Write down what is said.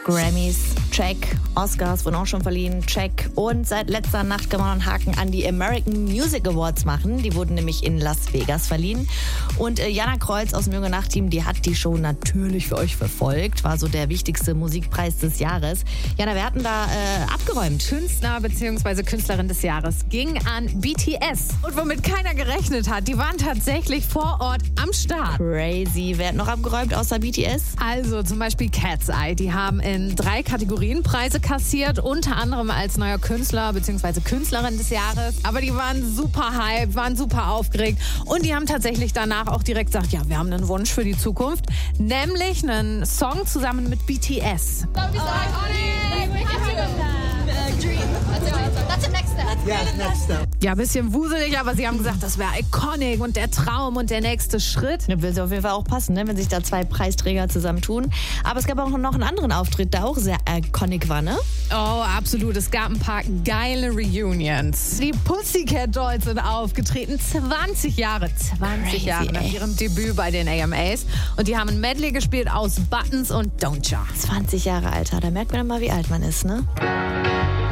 Grammys, check. Oscars wurden auch schon verliehen, check. Und seit letzter Nacht kann man einen Haken an die American Music Awards machen. Die wurden nämlich in Las Vegas verliehen. Und Jana Kreuz aus dem Junge Nacht-Team, die hat die Show natürlich für euch verfolgt. War so der wichtigste Musikpreis des Jahres. Jana, wer hat denn da abgeräumt? Künstler bzw. Künstlerin des Jahres ging an BTS. Und womit keiner gerechnet hat, die waren tatsächlich vor Ort am Start. Crazy. Wer hat noch abgeräumt außer BTS? Also zum Beispiel Cat's Eye. Die haben in 3 Kategorien Preise kassiert, unter anderem als neuer Künstler bzw. Künstlerin des Jahres. Aber die waren super hyped, waren super aufgeregt und die haben tatsächlich danach auch direkt gesagt, ja, wir haben einen Wunsch für die Zukunft, nämlich einen Song zusammen mit BTS. Ja, ein bisschen wuselig, aber sie haben gesagt, das wäre iconic und der Traum und der nächste Schritt. Das will auf jeden Fall auch passen, ne? Wenn sich da 2 Preisträger zusammentun. Aber es gab auch noch einen anderen Auftritt, der auch sehr iconic war, ne? Oh, absolut. Es gab ein paar geile Reunions. Die Pussycat Dolls sind aufgetreten. 20 Jahre nach ihrem Debüt bei den AMAs. Und die haben ein Medley gespielt aus Buttons und Don't Ya. 20 Jahre, Alter. Da merkt man immer, wie alt man ist, ne?